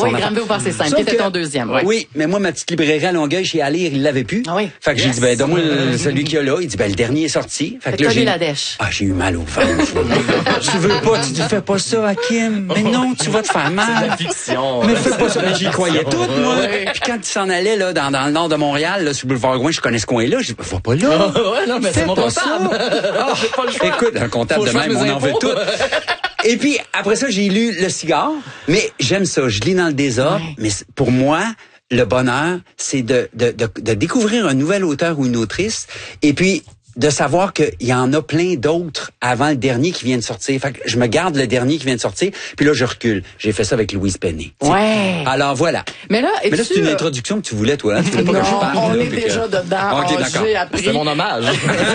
Oui, Granville au Passé Simple, qui était ton deuxième. Ouais. Oui, mais moi, ma petite librairie à Longueuil, chez Alire, il l'avait plus. Ah oui. Fait que j'ai dit, ben, donne-moi celui qu'il y a là. Il dit, ben, le dernier est sorti. Fait que là, j'ai la dèche. Ah, j'ai eu mal au ventre. Tu veux pas, tu fais pas ça à Kim. Mais non, tu vas te faire mal. C'est de la fiction. Mais fais pas ça. Mais j'y croyais tout, moi. Puis quand il s'en allait, là, dans le nord de Montréal, là, sur le boulevard Gouin, je connais ce coin-là. Je dis, va pas là. Ouais, non, mais c'est mon comptable. Écoute, un comptable de même, on en veut tout. Et puis, après ça, j'ai lu Le Cigare. Mais j'aime ça. Je lis dans le désordre. Ouais. Mais pour moi, le bonheur, c'est de découvrir un nouvel auteur ou une autrice. Et puis, de savoir qu'il y en a plein d'autres avant le dernier qui vient de sortir. Fait que je me garde le dernier qui vient de sortir, puis là, je recule. J'ai fait ça avec Louise Penny. Ouais. Alors, voilà. Mais là, c'est une introduction que tu voulais, toi. Hein? Tu voulais pas que je parle. On est déjà dedans. OK, d'accord. C'était mon hommage.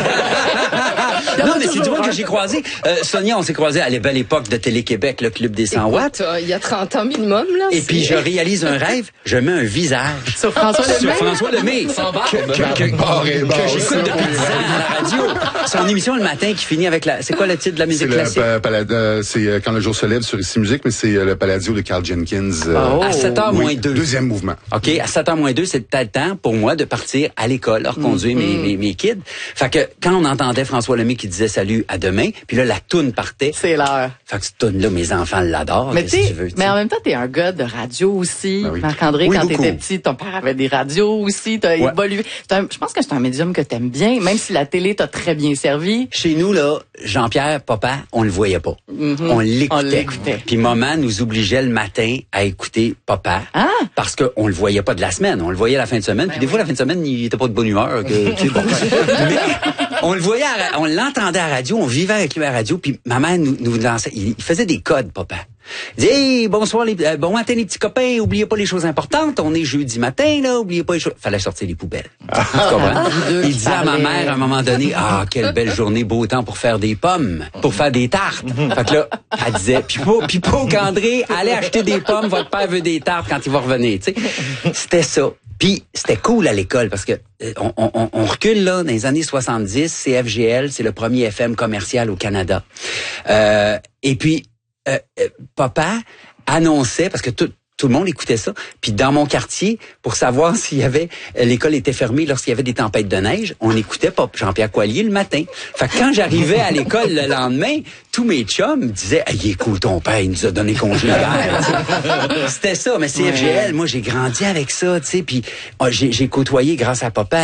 Non, mais c'est du monde que j'ai croisé. Sonia, on s'est croisés à la belle époque de Télé-Québec, le Club des 100 watts. Il y a 30 ans minimum, là. Et puis, je réalise un rêve. Je mets un visage. Sur François Lemay. Sur François Lemay. Sans barbe. Que j'écoute depuis 10 ans à la radio. Son émission le matin qui finit avec la... C'est quoi le titre de la musique classique? C'est Quand le jour se lève sur Ici Musique, mais c'est le Palladio de Carl Jenkins. À 7h moins 2. Deuxième mouvement. OK, à 7h moins 2, c'est peut-être le temps pour moi de partir à l'école, reconduire mes kids. Fait que quand on entendait François Lemay qui disait salut, à demain, puis là, la toune partait. C'est l'heure. Fait que cette toune-là, mes enfants l'adorent. Mais tu veux. Mais en même temps, t'es un gars de radio aussi. Ben oui. Marc-André, oui, quand beaucoup. t'étais petit, ton père avait des radios aussi. T'as évolué. Je pense que c'est un médium que t'aimes bien, même si la télé t'a très bien servi. Chez nous, là, Jean-Pierre, papa, on le voyait pas. On l'écoutait. Puis maman nous obligeait le matin à écouter papa. Ah! Parce qu'on le voyait pas de la semaine. On le voyait la fin de semaine. Puis des fois, la fin de semaine, il était pas de bonne humeur. Que, tu sais, bon. Mais on le voyait, on l'entendait à la radio, on vivait avec lui à la radio. Puis maman nous lançait. Il faisait des codes, papa. Il dit, hey, bonsoir, bon matin les petits copains, oubliez pas les choses importantes, on est jeudi matin, là, oubliez pas les choses. Fallait sortir les poubelles. Tu comprends? Il disait à ma mère à un moment donné, ah, quelle belle journée, beau temps pour faire des pommes, pour faire des tartes. Fait que là, elle disait, Pipo qu'André, allez acheter des pommes, votre père veut des tartes quand il va revenir, tu sais. C'était ça. Puis c'était cool à l'école parce que on recule là dans les années 70, CFGL, c'est le premier FM commercial au Canada. Et puis papa annonçait, parce que tout le monde écoutait ça, puis dans mon quartier, pour savoir s'il y avait, l'école était fermée lorsqu'il y avait des tempêtes de neige, on écoutait pas Jean-Pierre Coallier le matin. Fait que quand j'arrivais à l'école le lendemain, tous mes chums me disaient, hey, il est cool ton père, il nous a donné congé hier. C'était ça, mais CFGL, moi j'ai grandi avec ça, tu sais, puis j'ai côtoyé grâce à papa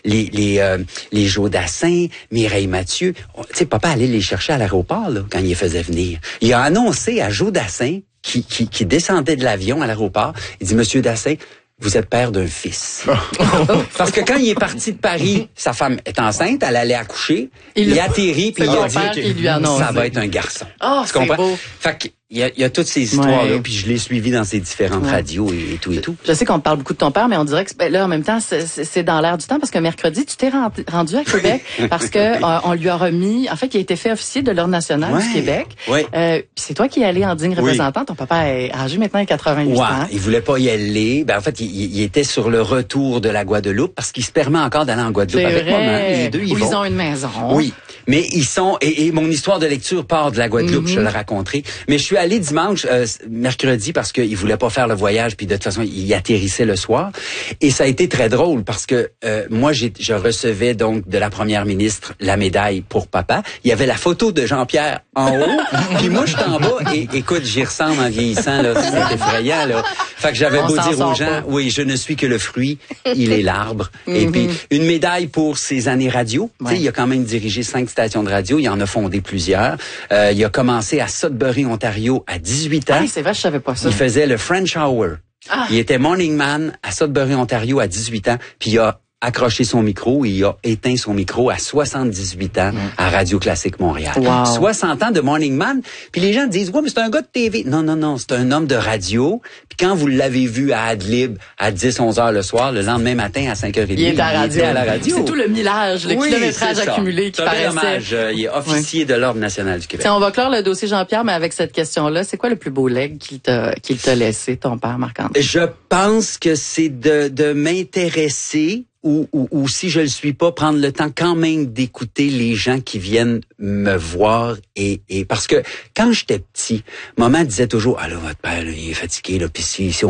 les Joe Dassin, Mireille Mathieu. Tu sais, papa allait les chercher à l'aéroport là quand il les faisait venir. Il a annoncé à Joe Dassin qui descendait de l'avion à l'aéroport, il dit, Monsieur Dassin, vous êtes père d'un fils. Parce que quand il est parti de Paris, sa femme est enceinte, elle allait accoucher, il atterrit, puis il a dit, ça va être un garçon. Oh, tu comprends? Beau. Fait que, il y a toutes ces histoires-là, puis je l'ai suivi dans ces différentes radios et tout et tout. Je sais qu'on te parle beaucoup de ton père, mais on dirait que là, en même temps, c'est dans l'air du temps, parce que mercredi, tu t'es rendu à Québec, parce que on lui a remis, en fait, il a été fait officier de l'Ordre national du Québec. Oui. Puis c'est toi qui es allé en digne représentant. Ton papa est âgé maintenant, il a 88 ans. Il voulait pas y aller. Ben, en fait, il était sur le retour de la Guadeloupe, parce qu'il se permet encore d'aller en Guadeloupe avec maman. Les deux, ils vont. Ils ont une maison. Oui. Mais ils sont, et mon histoire de lecture part de la Guadeloupe, je le raconterai. Mais je suis allé dimanche, mercredi, parce qu'il voulait pas faire le voyage, puis de toute façon, il atterrissait le soir. Et ça a été très drôle, parce que moi, je recevais donc de la première ministre la médaille pour papa. Il y avait la photo de Jean-Pierre en haut, puis moi, je suis en bas, et écoute, j'y ressemble en vieillissant, là, c'est effrayant, là. Fait que j'avais beau dire aux gens, oui, je ne suis que le fruit, il est l'arbre. Et puis, une médaille pour ses années radio. Tu sais, il a quand même dirigé 5 stations de radio, il en a fondé plusieurs. Il a commencé à Sudbury, Ontario, à 18 ans. Ah, c'est vrai, je savais pas ça. Il faisait le French Hour. Il était morning man à Sudbury, Ontario, à 18 ans, puis il a accroché son micro et il a éteint son micro à 78 ans à Radio Classique Montréal. Wow. 60 ans de morning man. Puis les gens disent, ouais, mais c'est un gars de TV. Non, c'est un homme de radio. Puis quand vous l'avez vu à Adlib à 10-11 heures le soir, le lendemain matin à 5h30, il était à la radio. C'est tout le millage, le kilométrage accumulé qui paraissait. Dommage. Il est officier de l'Ordre national du Québec. Tiens, on va clore le dossier Jean-Pierre, mais avec cette question-là, c'est quoi le plus beau legs qu'il t'a laissé, ton père, Marc-André? Je pense que c'est de m'intéresser ou si je le suis pas, prendre le temps quand même d'écouter les gens qui viennent me voir et parce que quand j'étais petit, maman disait toujours, ah là, votre père, là, il est fatigué, là, puis si